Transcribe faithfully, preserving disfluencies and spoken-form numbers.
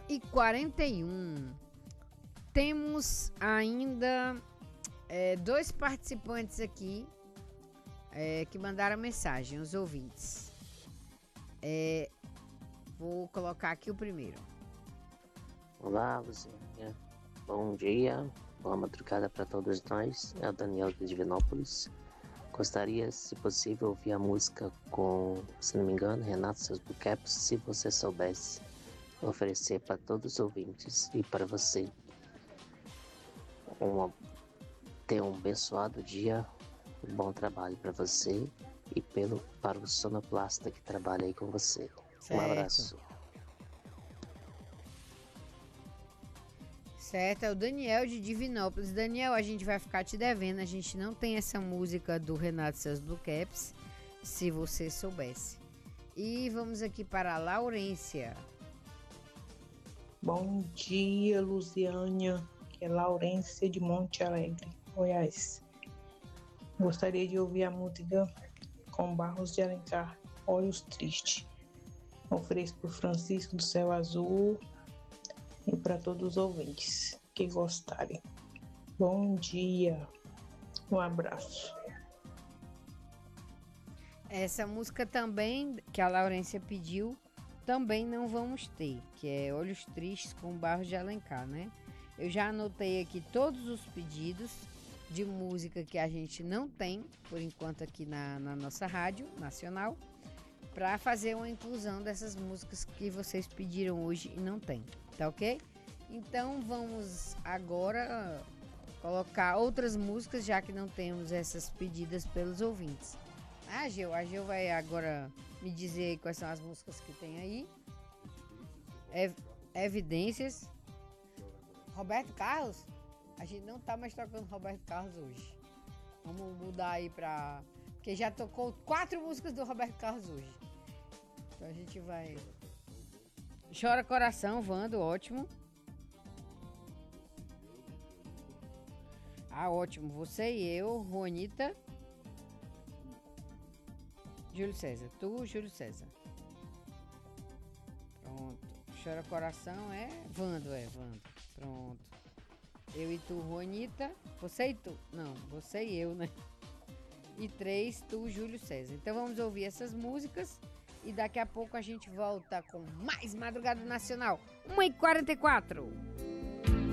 e quarenta e um. Temos ainda é, dois participantes aqui é, que mandaram mensagem, os ouvintes. É, vou colocar aqui o primeiro. Olá, Luzinha. Bom dia, boa madrugada para todos nós. É o Daniel de Divinópolis. Gostaria, se possível, ouvir a música com, se não me engano, Renato Seus Bucaps, se você soubesse oferecer para todos os ouvintes e para você. Uma, ter um abençoado dia, um bom trabalho para você e pelo, para o sonoplasta que trabalha aí com você. Certo. Um abraço. Certo, é o Daniel de Divinópolis. Daniel, a gente vai ficar te devendo. A gente não tem essa música do Renato e seus Blue Caps, se você soubesse. E vamos aqui para a Laurência. Bom dia, Luziânia, que é Laurência de Monte Alegre, Goiás. Gostaria de ouvir a música com Barros de Alencar, Olhos Tristes. Ofereço por Francisco do Céu Azul e para todos os ouvintes que gostarem. Bom dia, um abraço. Essa música também, que a Laurência pediu, também não vamos ter, que é Olhos Tristes com Barros de Alencar, né? Eu já anotei aqui todos os pedidos de música que a gente não tem, por enquanto, aqui na, na nossa rádio nacional, para fazer uma inclusão dessas músicas que vocês pediram hoje e não tem, tá ok? Então vamos agora colocar outras músicas, já que não temos essas pedidas pelos ouvintes. Ah, Geu, a Geu vai agora me dizer aí quais são as músicas que tem aí. Ev- Evidências. Roberto Carlos? A gente não tá mais tocando Roberto Carlos hoje. Vamos mudar aí pra... Porque já tocou quatro músicas do Roberto Carlos hoje. Então a gente vai... Chora Coração, Vando, ótimo. Ah, ótimo. Você e eu, Juanita. Júlio César. Tu, Júlio César. Pronto. Chora Coração é Vando, é Vando. Pronto. Eu e tu, Juanita. Você e tu. Não, você e eu, né? E três, tu, Júlio César. Então vamos ouvir essas músicas. E daqui a pouco a gente volta com mais Madrugada Nacional. uma e quarenta e quatro.